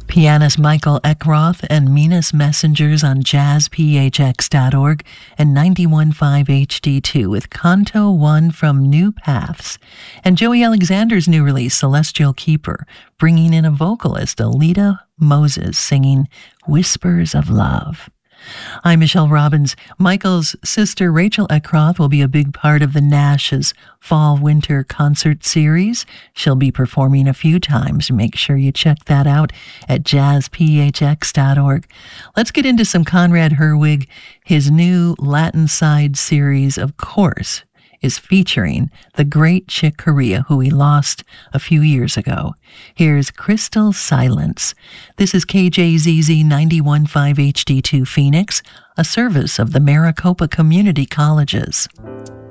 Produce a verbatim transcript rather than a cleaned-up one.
Pianist Michael Eckroth and Minas Messengers on jazz p h x dot org and ninety-one point five H D two with Canto one from New Paths. And Joey Alexander's new release, Celestial Keeper, bringing in a vocalist, Alita Moses, singing Whispers of Love. I'm Michelle Robbins. Michael's sister, Rachel Eckroth, will be a big part of the Nash's Fall-Winter Concert Series. She'll be performing a few times. Make sure you check that out at jazz p h x dot org. Let's get into some Conrad Herwig. His new Latin Side series, of course, is featuring the great Chick Corea, who we lost a few years ago. Here's Crystal Silence. This is K J Z Z ninety-one point five H D two Phoenix, a service of the Maricopa Community Colleges.